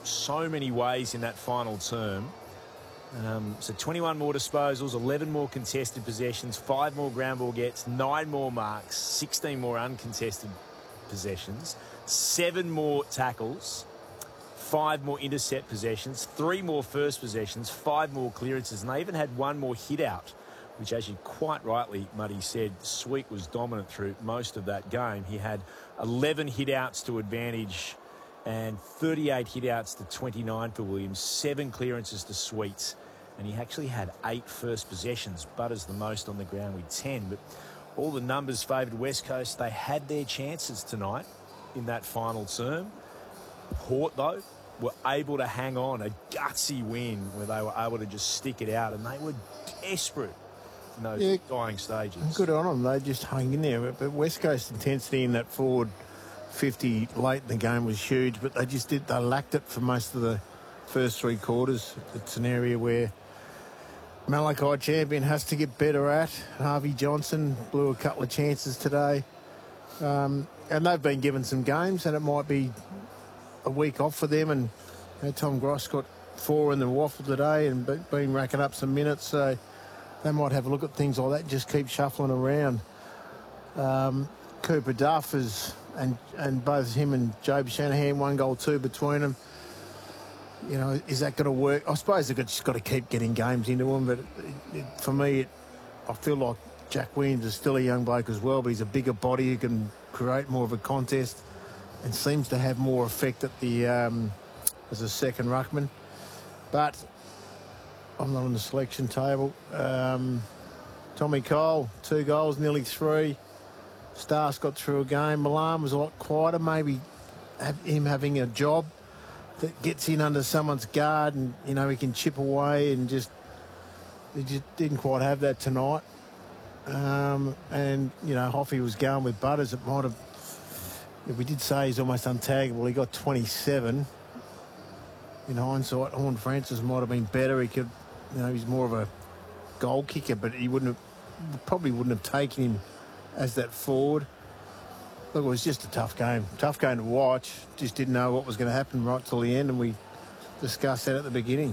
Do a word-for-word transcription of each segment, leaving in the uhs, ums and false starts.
so many ways in that final term. Um, so twenty-one more disposals, eleven more contested possessions, five more ground ball gets, nine more marks, sixteen more uncontested possessions, seven more tackles, five more intercept possessions, three more first possessions, five more clearances, and they even had one more hit out, which, as you quite rightly, Muddy said, Sweet was dominant through most of that game. He had eleven hit outs to advantage and thirty-eight hit outs to twenty-nine for Williams, seven clearances to Sweets, and he actually had eight first possessions. Butters the most on the ground with ten, but all the numbers favoured West Coast. They had their chances tonight in that final term. Port, though, were able to hang on, a gutsy win where they were able to just stick it out, and they were desperate in those yeah, dying stages. Good on them. They just hung in there. But West Coast intensity in that forward fifty late in the game was huge, but they just did, they lacked it for most of the first three quarters. It's an area where Malachi Champion has to get better at. Harvey Johnson blew a couple of chances today. Um, and they've been given some games, and it might be a week off for them. And you know, Tom Gross got four in the waffle today and be, been racking up some minutes, so they might have a look at things like that and just keep shuffling around. Um, Cooper Duff is, and, and both him and Job Shanahan, one goal, two between them. You know, is that going to work? I suppose they've just got to keep getting games into them, but it, it, for me, it, I feel like Jack Williams is still a young bloke as well, but he's a bigger body who can create more of a contest and seems to have more effect at the um, as a second ruckman. But I'm not on the selection table. Um, Tommy Cole, two goals, nearly three. Starks got through a game. Milan was a lot quieter. Maybe have him having a job that gets in under someone's guard, and you know he can chip away, and just he just didn't quite have that tonight. Um, and you know Hoffy was going with Butters. It might have. If we did say he's almost untaggable, he got twenty-seven. In hindsight, Horn Francis might have been better. He could, you know, he's more of a goal kicker, but he wouldn't have, probably wouldn't have taken him as that forward. Look, it was just a tough game. Tough game to watch. Just didn't know what was going to happen right till the end, and we discussed that at the beginning.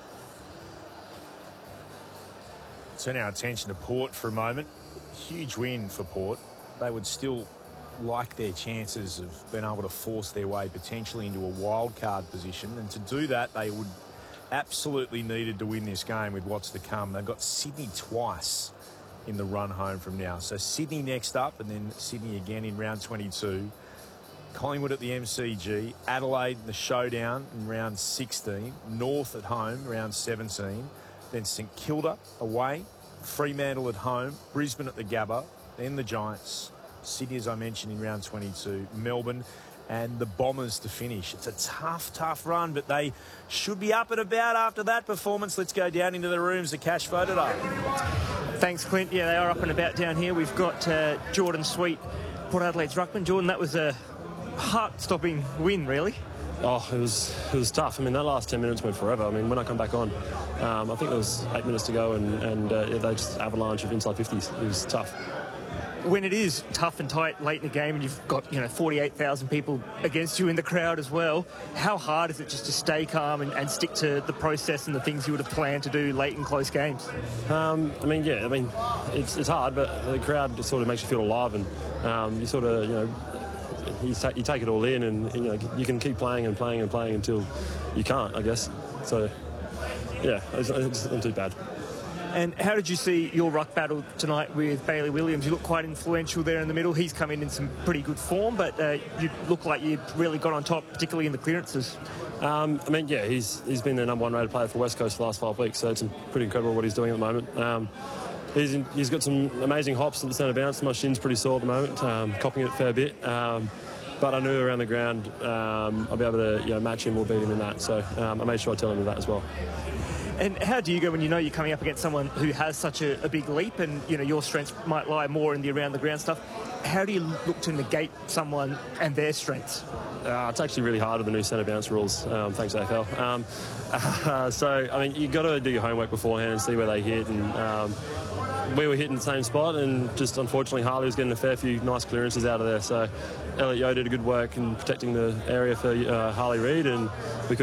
Turn our attention to Port for a moment. Huge win for Port. They would still like their chances of being able to force their way potentially into a wild card position, and to do that they would absolutely needed to win this game with what's to come. They've got Sydney twice in the run home from now. So Sydney next up, and then Sydney again in round twenty-two. Collingwood at the M C G, Adelaide in the showdown in round sixteen, North at home round seventeen, then St Kilda away, Fremantle at home, Brisbane at the Gabba, then the Giants, Sydney, as I mentioned, in round twenty-two, Melbourne, and the Bombers to finish. It's a tough, tough run, but they should be up and about after that performance. Let's go down into the rooms to Cash voted up. Thanks, Clint. Yeah, they are up and about down here. We've got uh, Jordan Sweet, Port Adelaide's ruckman. Jordan, that was a heart-stopping win, really. Oh, it was it was tough. I mean, that last ten minutes went forever. I mean, when I come back on, um, I think there was eight minutes to go, and, and uh, yeah, they just avalanche of inside fifties. It was tough. When it is tough and tight late in the game, and you've got, you know, forty-eight thousand people against you in the crowd as well, how hard is it just to stay calm and, and stick to the process and the things you would have planned to do late in close games? Um, I mean, yeah, I mean, it's it's hard, but the crowd just sort of makes you feel alive, and um, you sort of, you know, you, ta- you take it all in, and you know, you can keep playing and playing and playing until you can't, I guess. So, yeah, it's, it's not too bad. And how did you see your ruck battle tonight with Bailey Williams? You look quite influential there in the middle. He's come in in some pretty good form, but uh, you look like you really got on top, particularly in the clearances. Um, I mean, yeah, he's he's been the number one rated player for West Coast for the last five weeks, so it's pretty incredible what he's doing at the moment. Um, he's in, he's got some amazing hops at the centre bounce. My shin's pretty sore at the moment, um, copping it a fair bit. Um, but I knew around the ground um, I'll be able to, you know, match him or beat him in that. So um, I made sure I tell him that as well. And how do you go when you know you're coming up against someone who has such a, a big leap, and you know your strengths might lie more in the around the ground stuff? How do you look to negate someone and their strengths? Uh, it's actually really hard with the new centre bounce rules. Um, thanks, A F L. Um, uh, so I mean, you got to do your homework beforehand and see where they hit. And um, we were hitting the same spot, and just unfortunately Harley was getting a fair few nice clearances out of there. So Elliot Yeo did a good work in protecting the area for uh, Harley Reid, and we couldn't